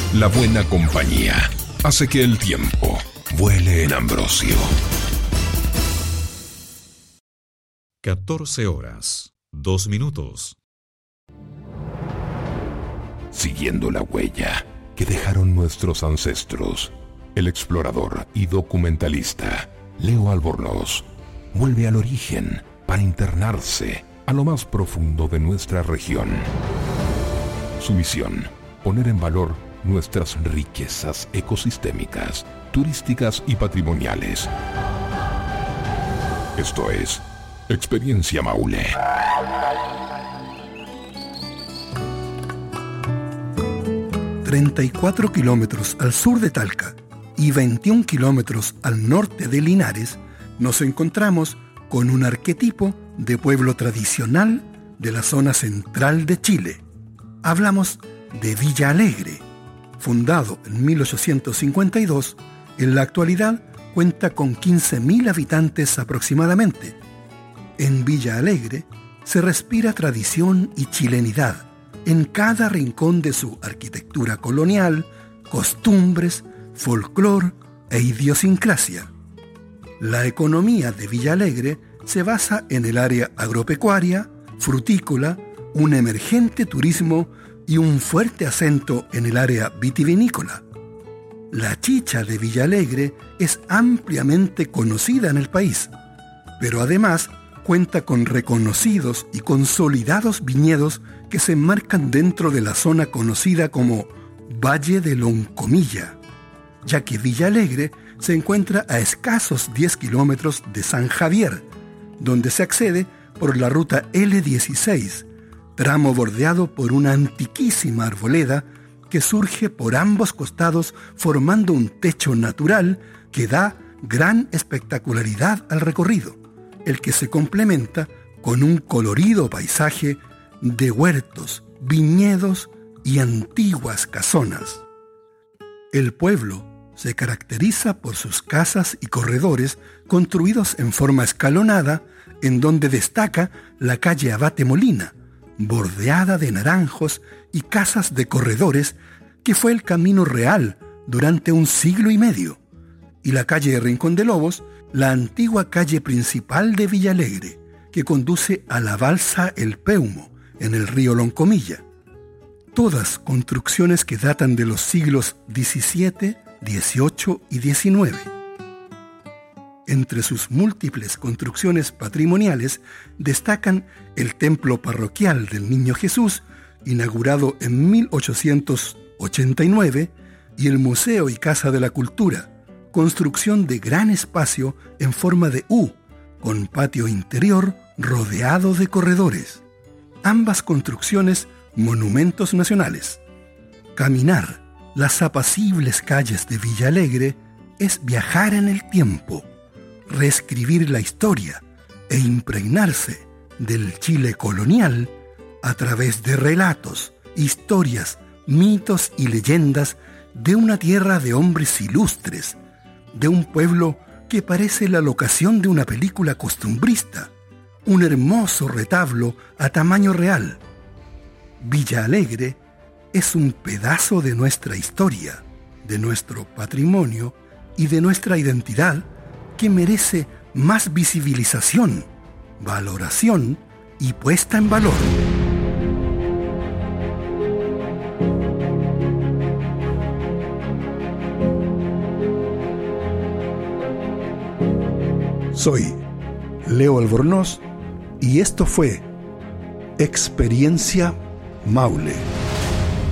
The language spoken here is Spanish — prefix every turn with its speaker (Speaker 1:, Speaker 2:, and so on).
Speaker 1: La buena compañía hace que el tiempo vuele en Ambrosio.
Speaker 2: 14:02.
Speaker 1: Siguiendo la huella que dejaron nuestros ancestros, el explorador y documentalista Leo Albornoz vuelve al origen para internarse a lo más profundo de nuestra región. Su misión: poner en valor nuestras riquezas ecosistémicas, turísticas y patrimoniales. Esto es Experiencia Maule.
Speaker 3: ...34 kilómetros al sur de Talca y 21 kilómetros al norte de Linares, nos encontramos con un arquetipo de pueblo tradicional de la zona central de Chile. Hablamos de Villa Alegre. Fundado en 1852, en la actualidad cuenta con 15.000 habitantes aproximadamente. En Villa Alegre se respira tradición y chilenidad en cada rincón de su arquitectura colonial, costumbres, folclor e idiosincrasia. La economía de Villa Alegre se basa en el área agropecuaria, frutícola, un emergente turismo y un fuerte acento en el área vitivinícola. La chicha de Villa Alegre es ampliamente conocida en el país, pero además cuenta con reconocidos y consolidados viñedos que se enmarcan dentro de la zona conocida como Valle de Loncomilla, ya que Villa Alegre se encuentra a escasos 10 kilómetros de San Javier, donde se accede por la ruta L16, tramo bordeado por una antiquísima arboleda que surge por ambos costados formando un techo natural que da gran espectacularidad al recorrido, el que se complementa con un colorido paisaje de huertos, viñedos y antiguas casonas. El pueblo se caracteriza por sus casas y corredores construidos en forma escalonada, en donde destaca la calle Abate Molina, bordeada de naranjos y casas de corredores, que fue el camino real durante un siglo y medio, y la calle Rincón de Lobos, la antigua calle principal de Villa Alegre, que conduce a la balsa El Peumo, en el río Loncomilla. Todas construcciones que datan de los siglos XVII, XVIII y XIX. Entre sus múltiples construcciones patrimoniales destacan el templo parroquial del Niño Jesús, inaugurado en 1889, y el Museo y Casa de la Cultura, construcción de gran espacio en forma de U, con patio interior rodeado de corredores. Ambas construcciones monumentos nacionales. Caminar las apacibles calles de Villa Alegre es viajar en el tiempo, reescribir la historia e impregnarse del Chile colonial a través de relatos, historias, mitos y leyendas de una tierra de hombres ilustres, de un pueblo que parece la locación de una película costumbrista, un hermoso retablo a tamaño real. Villa Alegre es un pedazo de nuestra historia, de nuestro patrimonio y de nuestra identidad que merece más visibilización, valoración y puesta en valor. Soy Leo Albornoz y esto fue Experiencia Maule.